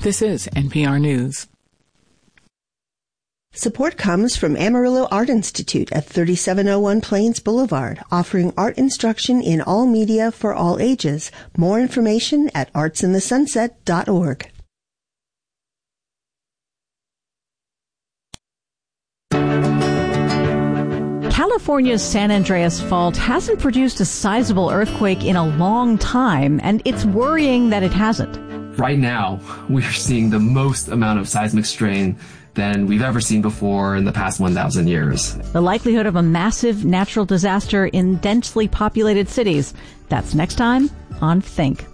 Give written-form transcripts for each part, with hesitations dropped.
This is NPR News. Support comes from Amarillo Art Institute at 3701 Plains Boulevard, offering art instruction in all media for all ages. More information at artsinthesunset.org. California's San Andreas Fault hasn't produced a sizable earthquake in a long time, and it's worrying that it hasn't. Right now, we're seeing the most amount of seismic strain than we've ever seen before in the past 1,000 years. The likelihood of a massive natural disaster in densely populated cities. That's next time on Think.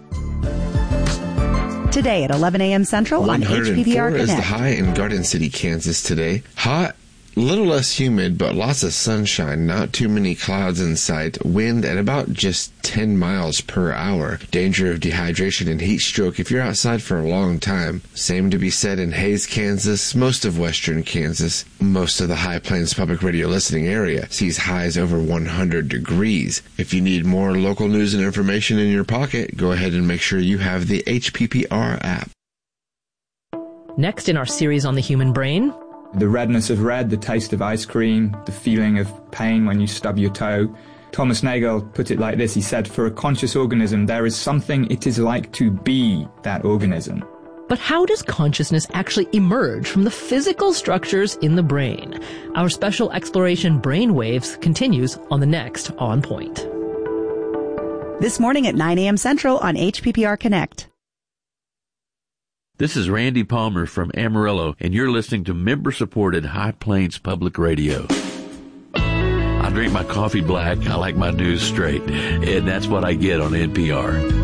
Today at 11 a.m. Central on HPPR Connect. Is the high in Garden City, Kansas today. Hot, little less humid, but lots of sunshine, not too many clouds in sight. Wind at about just 10 miles per hour. Danger of dehydration and heat stroke if you're outside for a long time. Same to be said in Hays, Kansas, most of western Kansas. Most of the High Plains Public Radio listening area sees highs over 100 degrees. If you need more local news and information in your pocket, go ahead and make sure you have the HPPR app. Next in our series on the human brain, the redness of red, the taste of ice cream, the feeling of pain when you stub your toe. Thomas Nagel put it like this. He said, for a conscious organism, there is something it is like to be that organism. But how does consciousness actually emerge from the physical structures in the brain? Our special exploration Brainwaves continues on the next On Point. This morning at 9 a.m. Central on HPPR Connect. This is Randy Palmer from Amarillo, and you're listening to member-supported High Plains Public Radio. I drink my coffee black. I like my news straight, and that's what I get on NPR.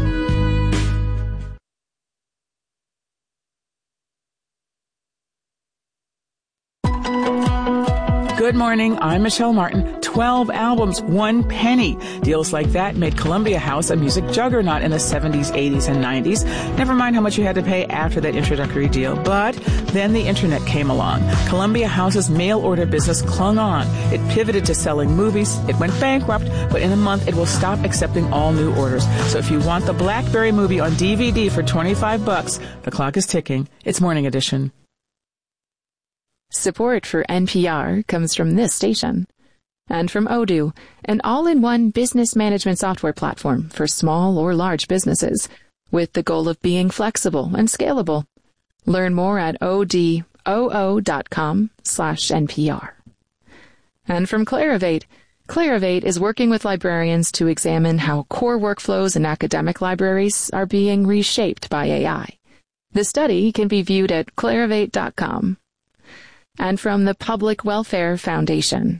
Good morning, I'm Michelle Martin. 12 albums, 1 penny. Deals like that made Columbia House a music juggernaut in the 70s, 80s, and 90s. Never mind how much you had to pay after that introductory deal. But then the internet came along. Columbia House's mail order business clung on. It pivoted to selling movies. It went bankrupt, but in a month it will stop accepting all new orders. So if you want the Blackberry movie on DVD for $25, the clock is ticking. It's Morning Edition. Support for NPR comes from this station and from Odoo, an all-in-one business management software platform for small or large businesses with the goal of being flexible and scalable. Learn more at odoo.com/NPR. And from Clarivate. Clarivate is working with librarians to examine how core workflows in academic libraries are being reshaped by AI. The study can be viewed at clarivate.com. And from the Public Welfare Foundation.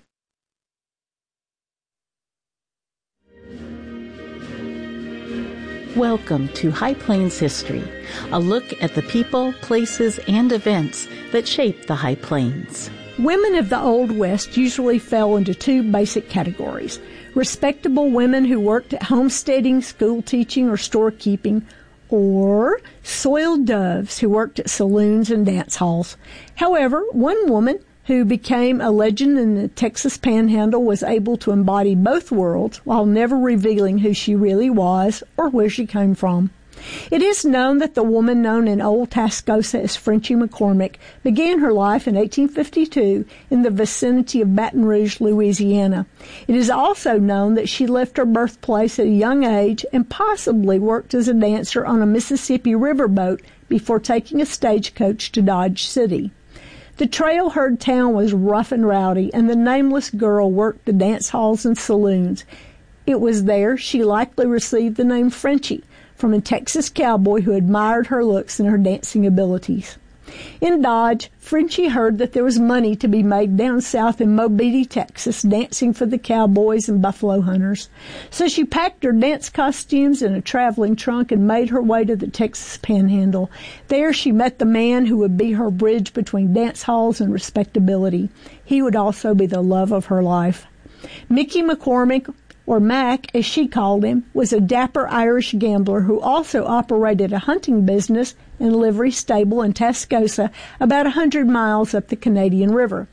Welcome to High Plains History, a look at the people, places, and events that shape the High Plains. Women of the Old West usually fell into 2 basic categories. Respectable women who worked at homesteading, school teaching, or storekeeping, or soiled doves who worked at saloons and dance halls. However, one woman who became a legend in the Texas Panhandle was able to embody both worlds while never revealing who she really was or where she came from. It is known that the woman known in Old Tascosa as Frenchie McCormick began her life in 1852 in the vicinity of Baton Rouge, Louisiana. It is also known that she left her birthplace at a young age and possibly worked as a dancer on a Mississippi riverboat before taking a stagecoach to Dodge City. The trail-herd town was rough and rowdy, and the nameless girl worked the dance halls and saloons. It was there she likely received the name Frenchie, from a Texas cowboy who admired her looks and her dancing abilities. In Dodge, Frenchie heard that there was money to be made down south in Mobeetie, Texas, dancing for the cowboys and buffalo hunters. So she packed her dance costumes in a traveling trunk and made her way to the Texas Panhandle. There she met the man who would be her bridge between dance halls and respectability. He would also be the love of her life. Mickey McCormick, or Mac, as she called him, was a dapper Irish gambler who also operated a hunting business and livery stable in Tascosa, about 100 miles up the Canadian River.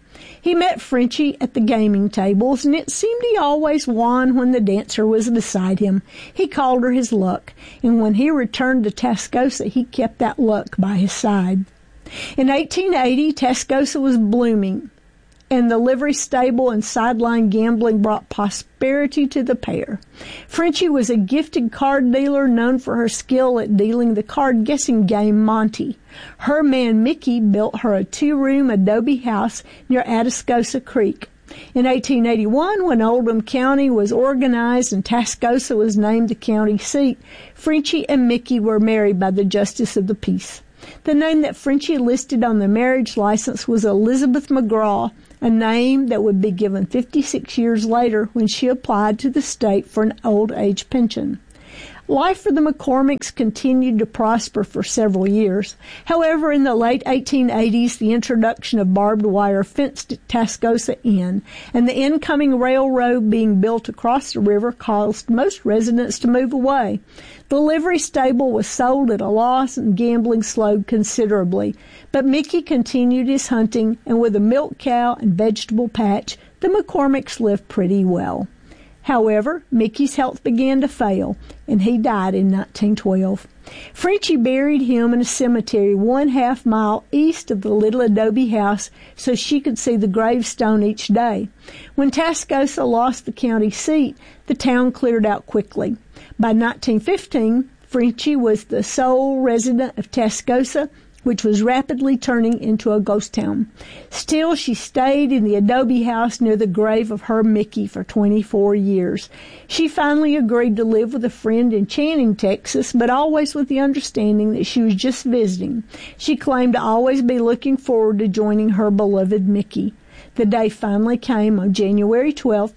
He met Frenchie at the gaming tables, and it seemed he always won when the dancer was beside him. He called her his luck, and when he returned to Tascosa, he kept that luck by his side. In 1880, Tascosa was blooming, and the livery stable and sideline gambling brought prosperity to the pair. Frenchie was a gifted card dealer known for her skill at dealing the card guessing game Monte. Her man Mickey built her a 2-room adobe house near Atascosa Creek. In 1881, when Oldham County was organized and Tascosa was named the county seat, Frenchie and Mickey were married by the Justice of the Peace. The name that Frenchie listed on the marriage license was Elizabeth McGraw, a name that would be given 56 years later when she applied to the state for an old age pension. Life for the McCormicks continued to prosper for several years. However, in the late 1880s, the introduction of barbed wire fenced Tascosa in, and the incoming railroad being built across the river caused most residents to move away. The livery stable was sold at a loss and gambling slowed considerably, but Mickey continued his hunting, and with a milk cow and vegetable patch, the McCormicks lived pretty well. However, Mickey's health began to fail, and he died in 1912. Frenchie buried him in a cemetery 1/2 mile east of the little adobe house so she could see the gravestone each day. When Tascosa lost the county seat, the town cleared out quickly. By 1915, Frenchie was the sole resident of Tascosa, which was rapidly turning into a ghost town. Still, she stayed in the adobe house near the grave of her Mickey for 24 years. She finally agreed to live with a friend in Channing, Texas, but always with the understanding that she was just visiting. She claimed to always be looking forward to joining her beloved Mickey. The day finally came on January 12,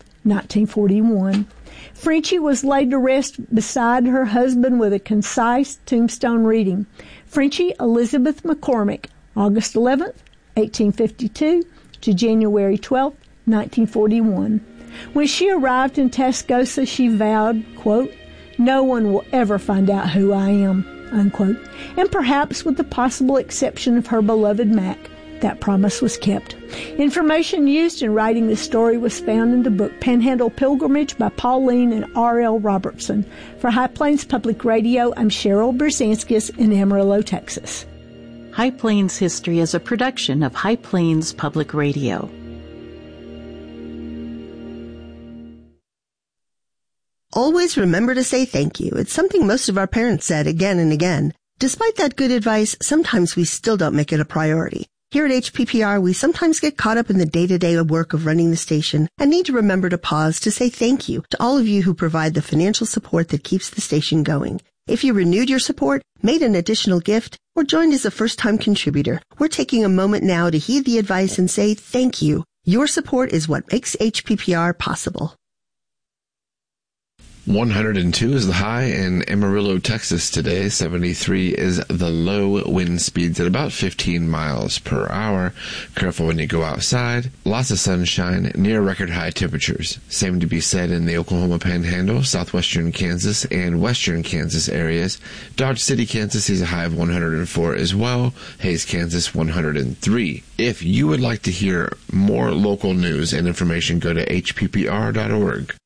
1941. Frenchie was laid to rest beside her husband with a concise tombstone reading, Frenchie Elizabeth McCormick, August 11, 1852 to January 12, 1941. When she arrived in Tascosa, she vowed, quote, "No one will ever find out who I am," unquote. And perhaps with the possible exception of her beloved Mac, that promise was kept. Information used in writing this story was found in the book Panhandle Pilgrimage by Pauline and R.L. Robertson. For High Plains Public Radio, I'm Cheryl Berzanskis in Amarillo, Texas. High Plains History is a production of High Plains Public Radio. Always remember to say thank you. It's something most of our parents said again and again. Despite that good advice, sometimes we still don't make it a priority. Here at HPPR, we sometimes get caught up in the day-to-day work of running the station and need to remember to pause to say thank you to all of you who provide the financial support that keeps the station going. If you renewed your support, made an additional gift, or joined as a first-time contributor, we're taking a moment now to heed the advice and say thank you. Your support is what makes HPPR possible. 102 is the high in Amarillo, Texas today. 73 is the low. Wind speeds at about 15 miles per hour. Careful when you go outside. Lots of sunshine, near record high temperatures. Same to be said in the Oklahoma Panhandle, southwestern Kansas, and western Kansas areas. Dodge City, Kansas sees a high of 104 as well. Hays, Kansas, 103. If you would like to hear more local news and information, go to hppr.org.